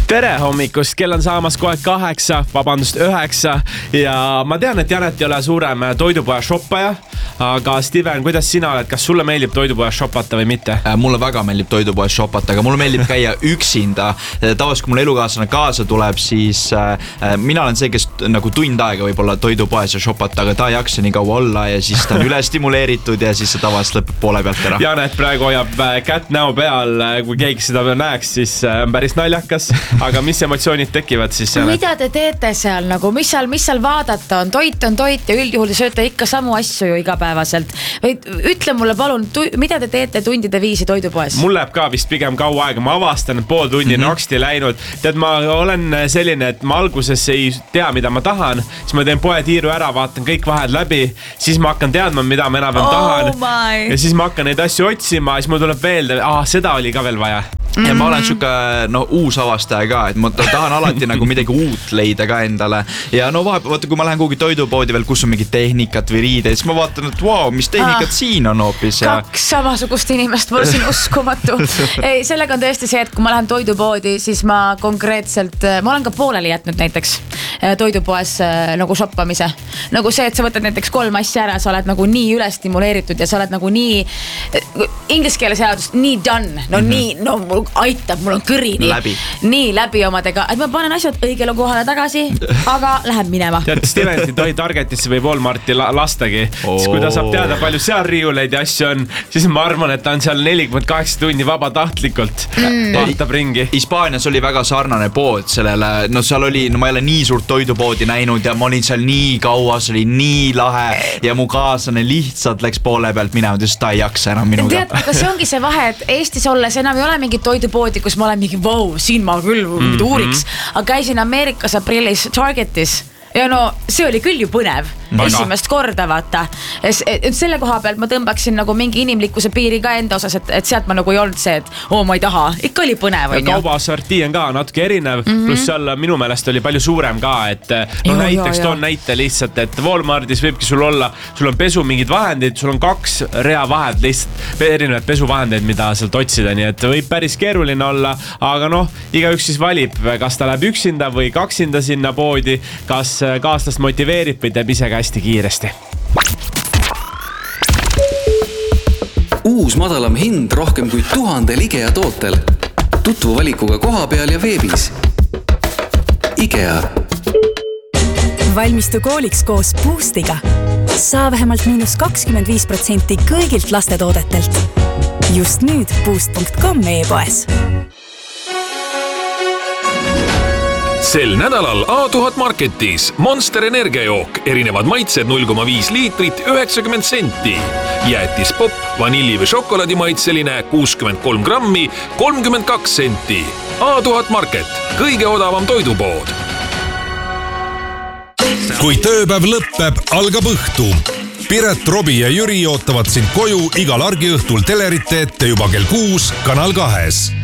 Tere hommikust, kell on saamas kohe 9 ja ma tean, et Janet ei ole suurem toidupoja shoppaja, aga Steven, kuidas sina oled, kas sulle meeldib toidupoja shoppata või mitte? Mulle väga meeldib toidupoja shoppata, aga mulle meeldib käia üksinda. Tavaliselt, kui mul elukaaslane kaasa tuleb, siis mina olen see, kes nagu tund aega võib-olla toidupoes ja shoppata, aga ta ei jaksa nii kaua olla ja siis ta on üle stimuleeritud ja siis see tavaliselt lõpeb poole pealt ära. Janet praegu hoiab kätt näo peal, kui keegi seda näeks, siis on päris naljakas. Aga mis emotsioonid tekivad siis? Mida te teete seal nagu, mis seal vaadata on? Toit on toit ja üldjuhul te sööte ikka samu asju ju igapäevaselt. Või ütle mulle palun, mida te teete tundide viisi toidupoes? Mul läheb ka vist pigem kaua aega, ma avastan, et pool tundi naksti läinud. Tead, ma olen selline, et ma alguses ei tea, mida ma tahan, siis ma teen poetiiru ära, vaatan kõik vahed läbi, siis ma hakkan teadma, mida ma enam tahan ja siis ma hakkan neid asju otsima, siis mul tuleb veel, seda oli ka veel vaja. Ja ma olen siuke uus avastaja ka, et ma tahan alati nagu midagi uut leida ka endale. Ja vaata, kui ma lähen kuhugi toidupoodi veel, kus on mingi tehnikat või riideid, siis ma vaatan, et wow, mis tehnikat siin on hoopis. Kaks samasugust inimest, mul on uskumatu. Ei, sellega on tõesti see, et kui ma lähen toidupoodi, siis ma konkreetselt, ma olen ka pooleli jätnud näiteks toidupoes nagu shoppamise. Nagu see, et sa võtad näiteks 3 asja ära, sa oled nagu nii üle stimuleeritud ja sa oled nagu nii, inglise keeles seadus, nii done, mul aitab, mul on kõri nii läbi omadega, et ma panen asjad õigele kohale tagasi, aga lähen minema. Tead, Stevenit ei tohi Targetisse või Walmarti lastagi, siis kui ta saab teada, palju seal riiuleid ja asju on, siis ma arvan, et ta on seal 48 tundi vabatahtlikult, vaatab ringi. Hispaanias oli väga sarnane pood sellele, seal oli, ma ei ole nii suurt toidupoodi näinud ja ma olin seal nii kaua, see oli nii lahe ja mu kaaslane lihtsalt läks poole pealt minema, sest ta ei jaksa enam minuga. Tead, aga see ongi see vahe, et Eestis olles enam ei ole mingi toidupoodi, kus ma olen mingi siin ma küll uuriks, aga käisin Ameerikas aprillis Targetis ja see oli küll ju põnev. Esimest korda, vaata. Selle koha pealt ma tõmbaksin nagu mingi inimlikkuse piiri ka enda osas, et sealt ma nagu ei olnud see, et ma ei taha. Ikka oli põnev. Kaubasortii on ka natuke erinev, pluss seal minu meelest oli palju suurem ka, et näiteks toon näite lihtsalt, et Walmartis võibki sul olla, sul on pesu mingid vahendid, sul on 2 rea vahed lihtsalt erinevad pesuvahendeid, mida sealt otsida, nii et võib päris keeruline olla, aga igaüks siis valib, kas ta läheb üksinda või kaksinda sinna poodi, kas kaaslast motiveerib või teeb ise ka hästi kiiresti. Uus madalam hind rohkem kui 1000 IKEA tootel. Tutvu valikuga koha peal ja veebis. IKEA. Valmistu kooliks koos Boostiga. Saa vähemalt -25% kõigilt lastetoodetelt. Just nüüd boost.com e-poes. Sel nädalal A1000 Marketis Monster energiajook, erinevad maitsed 0,5 liitrit 90 senti. Jäätis pop, vanilli või šokolaadi maitseline 63 grammi 32 senti. A1000 Market, kõige odavam toidupood. Kui tööpäev lõppeb, algab õhtu. Piret, Robi ja Jüri ootavad sind koju igal argiõhtul telerite ette juba kell 6 Kanal 2.